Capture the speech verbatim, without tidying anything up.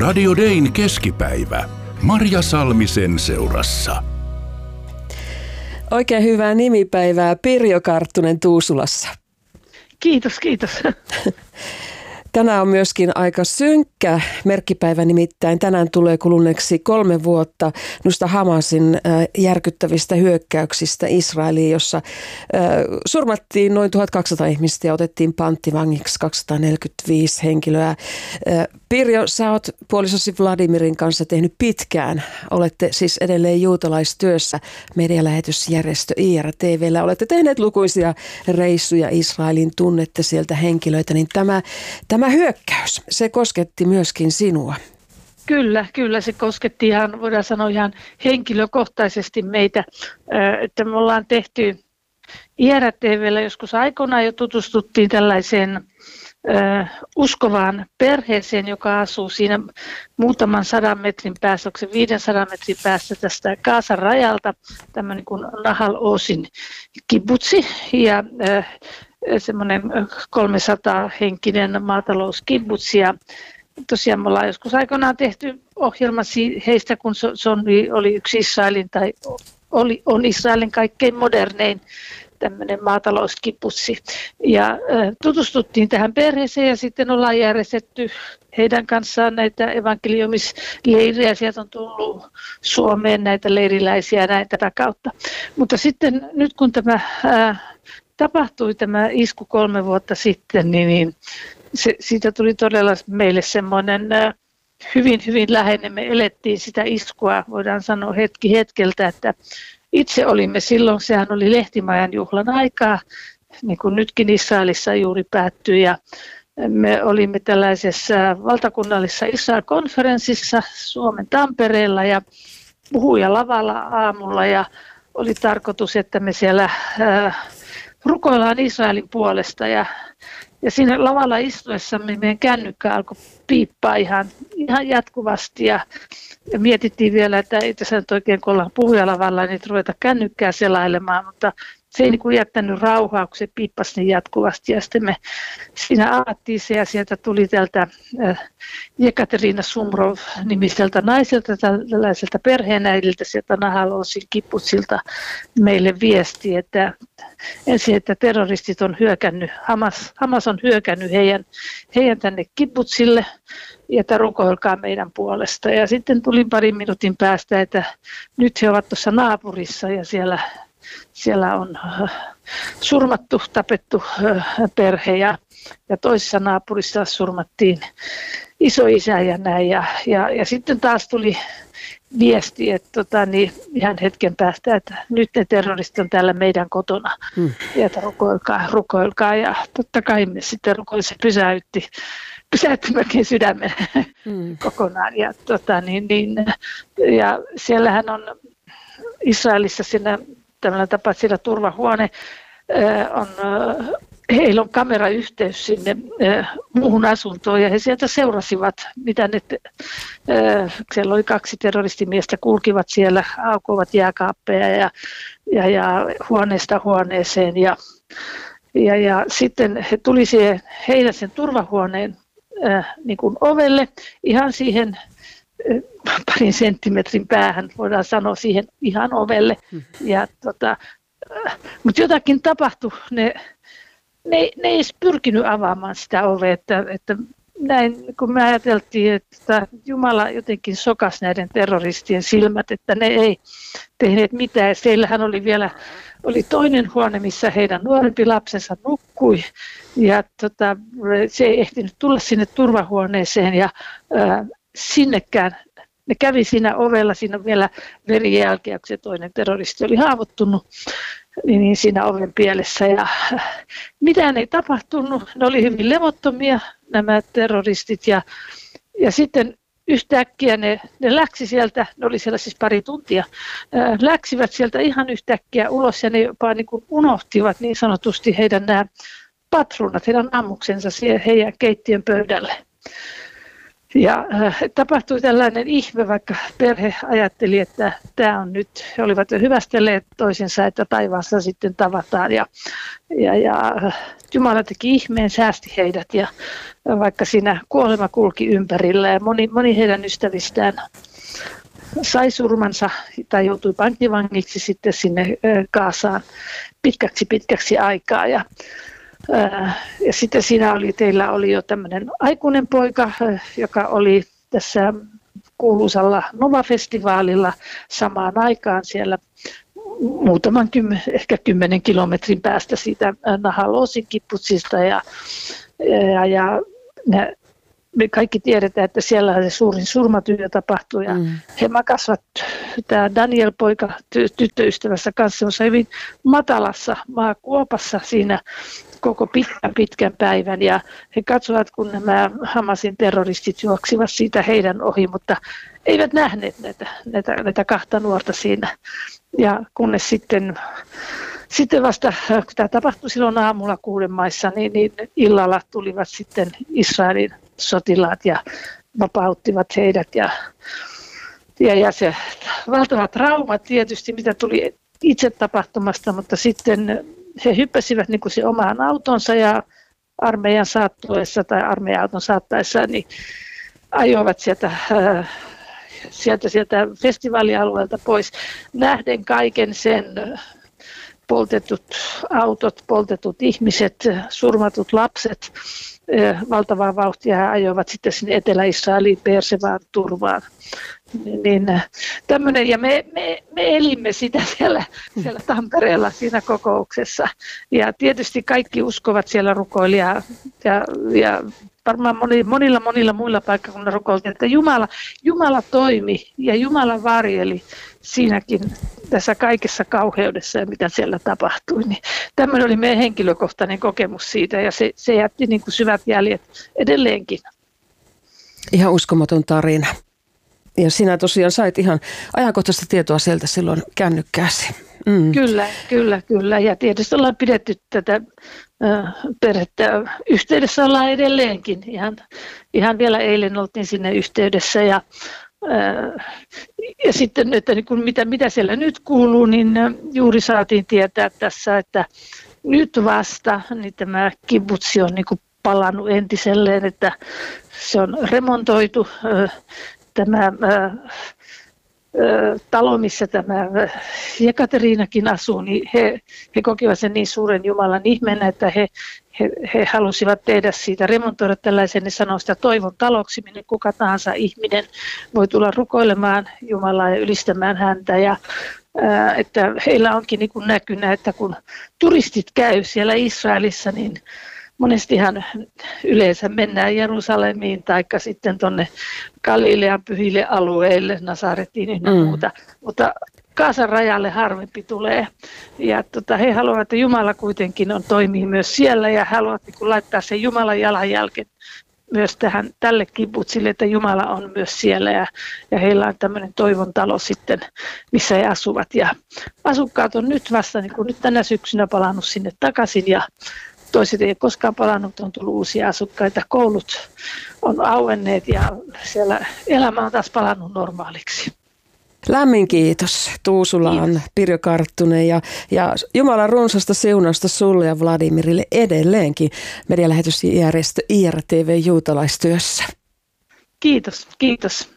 Radio Dayn keskipäivä. Marja Salmisen seurassa. Oikein hyvää nimipäivää Pirjo Karttunen Tuusulassa. Kiitos, kiitos. Tänään on myöskin aika synkkä merkkipäivä, nimittäin tänään tulee kuluneeksi kolme vuotta noista Hamasin järkyttävistä hyökkäyksistä Israeliin, jossa surmattiin noin tuhatkaksisataa ihmistä ja otettiin panttivangiksi kaksisataaneljäkymmentäviisi henkilöä. Pirjo, sä oot puolisosi Vladimirin kanssa tehnyt pitkään. Olette siis edelleen juutalaistyössä medialähetysjärjestö I R T V:llä. Olette tehneet lukuisia reissuja Israelin, tunnette sieltä henkilöitä, niin tämä, tämä hyökkäys, se kosketti myöskin sinua. Kyllä, kyllä se kosketti ihan, voidaan sanoa ihan henkilökohtaisesti meitä, että me ollaan tehty I R T V:llä joskus aikoinaan jo tutustuttiin tällaiseen äh, uskovaan perheeseen, joka asuu siinä muutaman sadan metrin päässä, onko se viidensadan metrin päässä tästä Gazan rajalta, tämmöinen kuin Nahal Ozin kibbutsi ja äh, semmoinen kolmesataa henkinen maatalouskibbutsi. Ja tosiaan me ollaan joskus aikoinaan tehty ohjelma heistä, kun Sonni oli yksi Israelin tai oli, on Israelin kaikkein modernein tämmöinen maatalouskibbutsi. Ja äh, tutustuttiin tähän perheeseen ja sitten ollaan järjestetty heidän kanssaan näitä evankeliumisleirejä. Sieltä on tullut Suomeen näitä leiriläisiä näin tätä kautta. Mutta sitten nyt kun tämä äh, tapahtui tämä isku kolme vuotta sitten, niin, niin se, siitä tuli todella meille semmoinen äh, hyvin, hyvin läheinen. Me elettiin sitä iskua, voidaan sanoa hetki hetkeltä, että itse olimme silloin, sehän oli Lehtimajan juhlan aikaa, niin kuin nytkin Israelissa juuri päättyi, ja me olimme tällaisessa valtakunnallisessa Israel-konferenssissa Suomen Tampereella ja puhuja lavalla aamulla, ja oli tarkoitus, että me siellä äh, rukoillaan Israelin puolesta, ja, ja siinä lavalla istuessamme meidän kännykkä alkoi piippaa ihan, ihan jatkuvasti, ja Ja mietittiin vielä, että ei tässä nyt oikein, kun ollaan puhujalavalla, niin ruveta kännykkää selailemaan, mutta se ei niin kuin jättänyt rauhaa, kun se piippasi niin jatkuvasti. Ja sitten me siinä avattiin se ja sieltä tuli tältä Jekaterina Sumrov-nimiseltä naiselta, tällaiseltä perheenäidiltä sieltä Nahal Ozin kibbutsilta meille viesti, että ensin, että terroristit on hyökännyt, Hamas, Hamas on hyökännyt heidän, heidän tänne kibbutsille, ja että rukoilkaa meidän puolesta. Ja sitten tuli parin minuutin päästä, että nyt he ovat tuossa naapurissa ja siellä, siellä on surmattu, tapettu perhe ja, ja toisessa naapurissa surmattiin isoisä ja näin. Ja, ja, ja sitten taas tuli viesti, että tota, niin ihan hetken päästä, että nyt ne terroristit on täällä meidän kotona. Hmm. Ja että rukoilkaa, rukoilkaa. Ja totta kai me sitten rukoilse pysäytti. pysäytti melkein sydämen mm. kokonaan. Ja, tota, niin, niin, ja siellähän on Israelissa siinä tämmöinen tapa, että siellä turvahuone äh, on, äh, heillä on kamerayhteys sinne äh, muuhun asuntoon ja he sieltä seurasivat, mitä ne, äh, siellä oli kaksi terroristimiestä, kulkivat siellä, aukoivat jääkaappeja ja, ja, ja huoneesta huoneeseen ja, ja, ja sitten he tuli siihen, heidän sen turvahuoneen Äh, niin kuin ovelle, ihan siihen äh, parin senttimetrin päähän, voidaan sanoa siihen ihan ovelle. Ja, tota, äh, mutta jotakin tapahtui, ne, ne, ne ei edes pyrkinyt avaamaan sitä ovea, että, että näin, kun me ajateltiin, että Jumala jotenkin sokas näiden terroristien silmät, että ne ei tehneet mitään. Siellähän oli vielä oli toinen huone, missä heidän nuorempi lapsensa nukkui, ja tota, se ei ehtinyt tulla sinne turvahuoneeseen, ja ää, sinnekään, ne kävi siinä ovella, siinä on vielä verijälkeä, kun se toinen terroristi oli haavoittunut, niin, niin siinä oven pielessä, ja mitään ei tapahtunut, ne oli hyvin levottomia, nämä terroristit, ja, ja sitten yhtäkkiä ne, ne läksi sieltä, ne oli siellä siis pari tuntia, ää, läksivät sieltä ihan yhtäkkiä ulos ja ne jopa niin kuin unohtivat niin sanotusti heidän nämä patruunat, heidän ammuksensa siihen heidän keittiön pöydälle. Ja äh, tapahtui tällainen ihme, vaikka perhe ajatteli, että tämä on nyt, he olivat jo hyvästelleet toisensa, että taivaassa sitten tavataan. Ja, ja, ja Jumala teki ihmeen, säästi heidät, ja vaikka siinä kuolema kulki ympärillä ja moni, moni heidän ystävistään sai surmansa tai joutui pankkivangiksi sitten sinne Gazaan pitkäksi pitkäksi aikaa. Ja, ja sitten siinä oli, teillä oli jo tämmöinen aikuinen poika, joka oli tässä kuuluisalla Nova-festivaalilla samaan aikaan siellä muutaman kymmen, ehkä kymmenen kilometrin päästä siitä Nahaloosin kibbutsista. Ja, ja, ja ne, me kaikki tiedetään, että siellä se suurin surmatyö tapahtui ja mm. he makasivat, tämä Daniel-poika tyttöystävässä kanssa hyvin matalassa maakuopassa siinä koko pitkän pitkän päivän ja he katsovat, kun nämä Hamasin terroristit juoksivat siitä heidän ohi, mutta eivät nähneet näitä, näitä, näitä kahta nuorta siinä ja kunnes sitten Sitten vasta, kun tämä tapahtui silloin aamulla kuuden maissa, niin, niin illalla tulivat sitten Israelin sotilaat ja vapauttivat heidät. Ja, ja, ja se valtava trauma tietysti, mitä tuli itse tapahtumasta, mutta sitten he hyppäsivät niin kuin se omaan autonsa ja armeijan saattuessa tai armeijan auton saattaessa, niin ajoivat sieltä, äh, sieltä, sieltä festivaalialueelta pois nähden kaiken sen, poltetut autot, poltetut ihmiset, surmatut lapset, valtavaa vauhtia he ajoivat sitten sinne Etelä-Israeliin, Beersevaan turvaan. Niin, tämmönen, ja me, me, me elimme sitä siellä, siellä Tampereella siinä kokouksessa. Ja tietysti kaikki uskovat siellä rukoilijaa ja, ja varmaan moni, monilla monilla muilla paikkakunnilla rukoiltiin, että Jumala, Jumala toimi ja Jumala varjeli siinäkin tässä kaikessa kauheudessa ja mitä siellä tapahtui. Niin tämmöinen oli meidän henkilökohtainen kokemus siitä ja se, se jätti niin kuin syvät jäljet edelleenkin. Ihan uskomaton tarina. Ja sinä tosiaan sait ihan ajankohtaista tietoa sieltä silloin kännykkääsi. Mm. Kyllä, kyllä, kyllä. Ja tietysti ollaan pidetty tätä äh, perhettä yhteydessä ollaan edelleenkin. Ihan, ihan vielä eilen oltiin sinne yhteydessä ja äh, ja sitten, että niin kun mitä, mitä siellä nyt kuuluu, niin juuri saatiin tietää tässä, että nyt vasta niin tämä kibbutsi on niin kuin palannut entiselleen, että se on remontoitu. Tämä talo, missä tämä Jekateriinakin asuu, niin he, he kokivat sen niin suuren Jumalan ihmeenä, että he, he, he halusivat tehdä siitä, remontoida tällaisen, ne sanoo sitä toivon taloksi, minne kuka tahansa ihminen voi tulla rukoilemaan Jumalaa ja ylistämään häntä. Ja, ää, että heillä onkin niin kuin näkynä, että kun turistit käy siellä Israelissa, niin monestihan yleensä mennään Jerusalemiin tai sitten tuonne Galilean pyhille alueille, Nasaretiin ja mm. muuta, mutta Gazan rajalle harvempi tulee. Ja tota, he haluavat, että Jumala kuitenkin on, toimii myös siellä ja haluavat niin laittaa sen Jumalan jalanjälken myös tähän, tälle kibbutsille, että Jumala on myös siellä ja, ja heillä on tämmöinen toivon talo sitten, missä he asuvat. Ja asukkaat on nyt vasta, niin kuin nyt tänä syksynä palannut sinne takaisin ja toiset ei koskaan palannut, on tullut uusia asukkaita, koulut on auenneet ja siellä elämä on taas palannut normaaliksi. Lämmin kiitos Tuusulaan, Pirjo Karttunen ja, ja Jumalan runsasta siunausta sulle ja Vladimirille edelleenkin medialähetysjärjestö I R T V juutalaistyössä. Kiitos, kiitos.